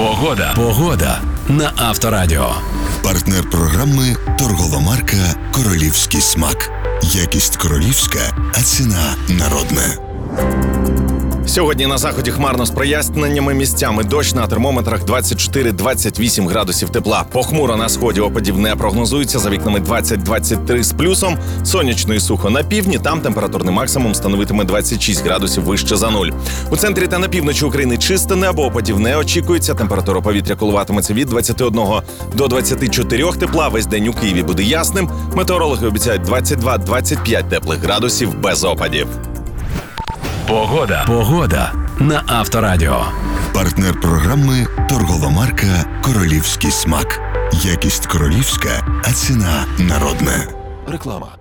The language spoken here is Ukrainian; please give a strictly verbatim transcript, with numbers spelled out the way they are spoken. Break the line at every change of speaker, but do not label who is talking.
Погода. Погода на Авторадіо.
Партнер програми – торгова марка «Королівський смак». Якість королівська, а ціна народна.
Сьогодні на заході хмарно з проясненнями, місцями дощ, на термометрах двадцять чотири - двадцять вісім градусів тепла. Похмуро на сході, опадів не прогнозується, за вікнами двадцять - двадцять три з плюсом. Сонячно і сухо на півдні, там температурний максимум становитиме двадцять шість градусів вище за нуль. У центрі та на півночі України чисте небо, опадів не очікується, температура повітря коливатиметься від двадцяти одного до двадцяти чотирьох тепла, весь день у Києві буде ясним. Метеорологи обіцяють двадцять два - двадцять п'ять теплих градусів без опадів.
Погода. Погода на Авторадіо.
Партнер програми – торгова марка «Королівський смак». Якість королівська, а ціна народна.
Реклама.